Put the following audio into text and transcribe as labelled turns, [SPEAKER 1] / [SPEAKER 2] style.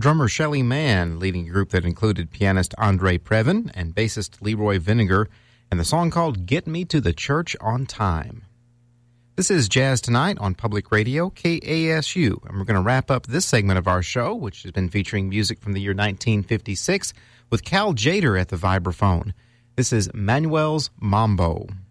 [SPEAKER 1] drummer Shelly Manne, leading a group that included pianist Andre Previn and bassist Leroy Vinegar, and the song called Get Me to the Church on Time. This is Jazz Tonight on Public Radio, KASU, and we're going to wrap up this segment of our show, which has been featuring music from the year 1956, with Cal Tjader at the vibraphone. This is Manuel's Mambo.